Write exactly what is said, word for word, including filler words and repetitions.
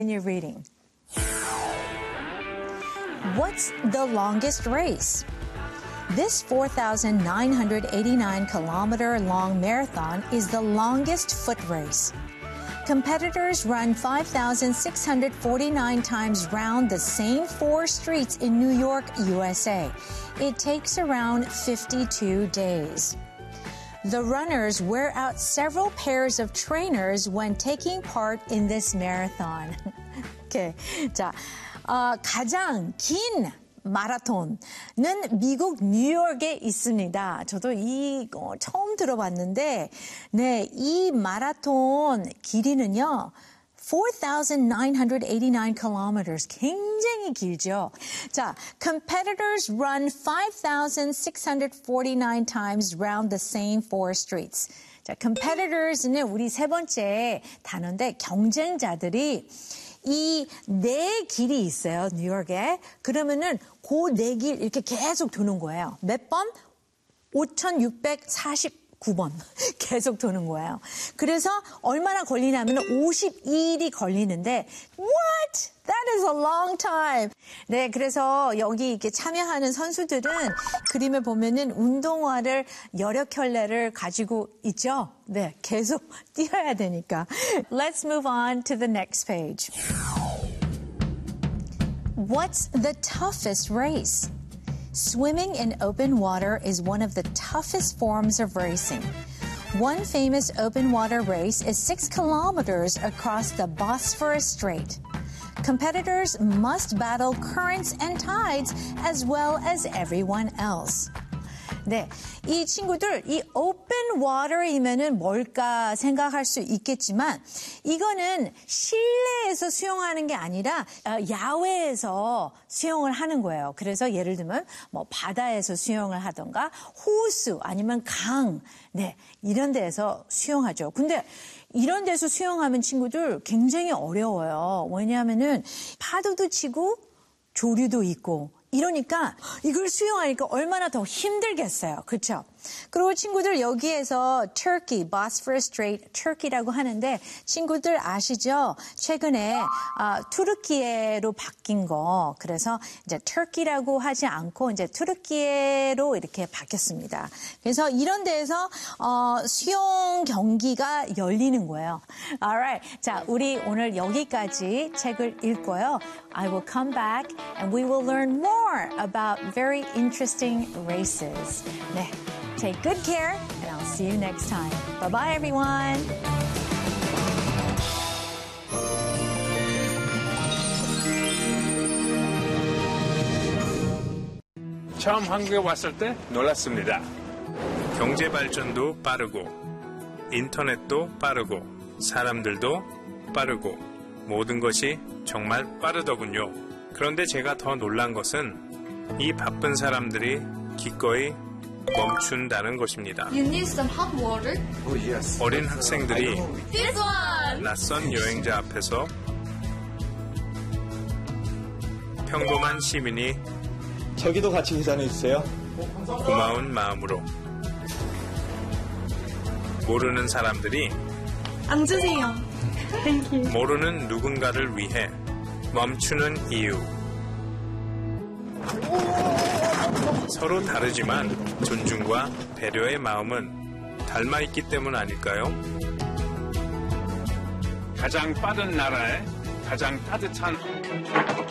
Continue reading. What's the longest race? This four thousand nine hundred eighty-nine kilometer long marathon is the longest foot race. Competitors run five thousand six hundred forty-nine times round the same four streets in New York, U S A. It takes around fifty-two days. The runners wear out several pairs of trainers when taking part in this marathon. okay. 자, 어, 가장 긴 마라톤은 미국 뉴욕에 있습니다. 저도 이거 처음 들어봤는데, 네, 이 마라톤 길이는요, four thousand nine hundred eighty-nine kilometers. 굉장히 길죠. 자, competitors run five thousand six hundred forty-nine times round the same four streets. 자, competitors는 우리 세 번째 단어인데 경쟁자들이 이 네 길이 있어요, 뉴욕에. 그러면은 그 네 길 이렇게 계속 도는 거예요. 몇 번? 오천육백사십구 번 계속 도는 거예요. 그래서 얼마나 걸리냐면 오십이 일이 걸리는데 What? That is a long time. 네, 그래서 여기 이렇게 참여하는 선수들은 그림을 보면은 운동화를 여러 켤레를 가지고 있죠. 네, 계속 뛰어야 되니까. Let's move on to the next page. What's the toughest race? Swimming in open water is one of the toughest forms of racing. One famous open water race is six kilometers across the Bosphorus Strait. Competitors must battle currents and tides as well as everyone else. 네, 이 친구들 이 open water이면은 뭘까 생각할 수 있겠지만 이거는 실내에서 수영하는 게 아니라 야외에서 수영을 하는 거예요. 그래서 예를 들면 뭐 바다에서 수영을 하던가 호수 아니면 강, 네, 이런 데에서 수영하죠. 근데 이런 데서 수영하면 친구들 굉장히 어려워요. 왜냐하면은 파도도 치고 조류도 있고 이러니까 이걸 수영하니까 얼마나 더 힘들겠어요. 그렇죠? 그리고 친구들 여기에서 Turkey, Bosphorus Strait, Turkey라고 하는데 친구들 아시죠? 최근에 아, 투르키예로 바뀐 거. 그래서 이제 Turkey라고 하지 않고 이제 투르키예로 이렇게 바뀌었습니다. 그래서 이런 데에서 어, 수영 경기가 열리는 거예요. Alright. 자, 우리 오늘 여기까지 책을 읽고요. I will come back and we will learn more about very interesting races. 네. Take good care, and I'll see you next time. Bye-bye, everyone. 처음 한국에 왔을 때 놀랐습니다. 경제 발전도 빠르고, 인터넷도 빠르고, 사람들도 빠르고, 모든 것이 정말 빠르더군요. 그런데 제가 더 놀란 것은 이 바쁜 사람들이 기꺼이 멈춘다는 것입니다. You need some hot water? Oh, yes. 어린 학생들이 This one! 낯선 여행자 앞에서 평범한 시민이 저기도 같이 계산해 주세요. 고마운 마음으로 모르는 사람들이 앉으세요. Thank you. 모르는 누군가를 위해 멈추는 이유. 서로 다르지만 존중과 배려의 마음은 닮아있기 때문 아닐까요? 가장 빠른 나라에 가장 따뜻한